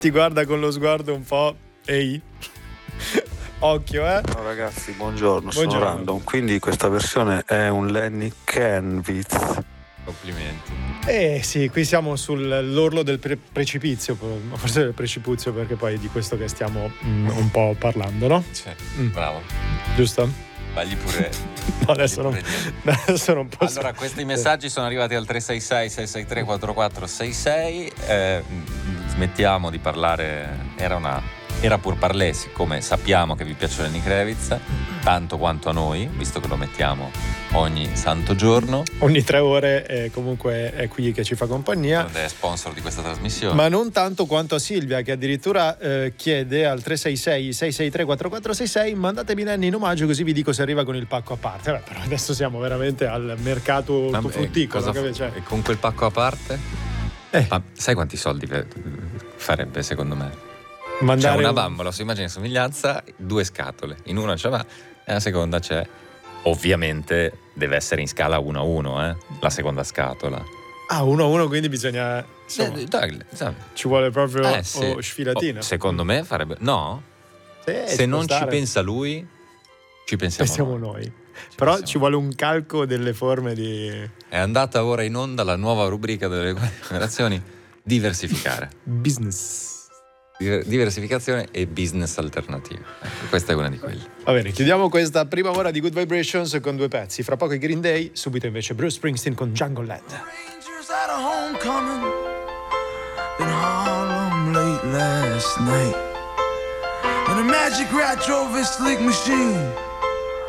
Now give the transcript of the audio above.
Ti guarda con lo sguardo un po'. Ehi. Occhio, Ciao ragazzi, buongiorno, sono Random. Quindi questa versione è un Lenny Kravitz. Complimenti. Sì, qui siamo sull'orlo del precipizio, forse del precipizio, perché poi è di questo che stiamo un po' parlando, no? Cioè, bravo. Giusto? Sbagli pure. No, adesso non posso. Allora, questi messaggi sono arrivati al 366-663-4466. Smettiamo di parlare. Era pur parlé, siccome sappiamo che vi piace Lenny Kravitz, tanto quanto a noi, visto che lo mettiamo ogni santo giorno. Ogni 3 ore comunque è qui che ci fa compagnia. È sponsor di questa trasmissione. Ma non tanto quanto a Silvia, che addirittura chiede al 366-663-4466: mandatemi Lenny in omaggio, così vi dico se arriva con il pacco a parte. Però adesso siamo veramente al mercato frutticolo. E con quel pacco a parte? Ma sai quanti soldi farebbe, secondo me? C'è una bambola su immagine e somiglianza, 2 scatole, in una c'è e la seconda c'è, ovviamente deve essere in scala 1-1, la seconda scatola. 1-1, quindi bisogna, ci vuole proprio sfilatina. Secondo me farebbe, no? Se non ci pensa lui, ci pensiamo noi. Però ci vuole un calco delle forme di... È andata ora in onda la nuova rubrica delle generazioni, diversificare. Business. Diversificazione e business alternativo. Ecco, questa è una di quelle. Va bene, chiudiamo questa prima ora di Good Vibrations con 2 pezzi. Fra poco i Green Day, subito invece Bruce Springsteen con Jungle Land. Rangers had a homecoming in Harlem late last night, and a magic rat drove his sleek machine